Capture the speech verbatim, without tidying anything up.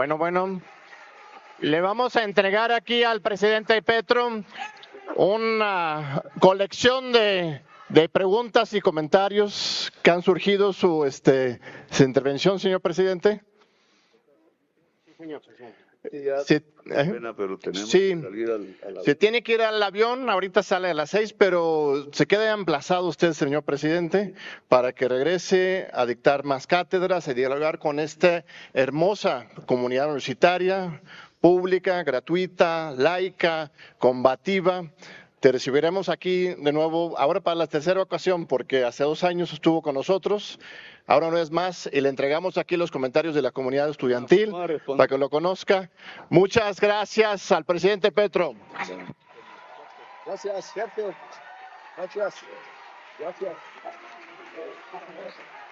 Bueno, bueno, le vamos a entregar aquí al presidente Petro una colección de, de preguntas y comentarios que han surgido su, este, su intervención, señor presidente. Sí, señor presidente. Sí, ya, Sí, qué eh, pena, pero tenemos sí. que salir al, al avión. Se tiene que ir al avión, ahorita sale a las seis, pero se queda emplazado usted, señor presidente, para que regrese a dictar más cátedras y dialogar con esta hermosa comunidad universitaria, pública, gratuita, laica, combativa. Te recibiremos aquí de nuevo, ahora para la tercera ocasión, porque hace dos años estuvo con nosotros, ahora una vez más, y le entregamos aquí los comentarios de la comunidad estudiantil para que lo conozca. Muchas gracias al presidente Petro. Gracias, Sergio. Gracias. Gracias.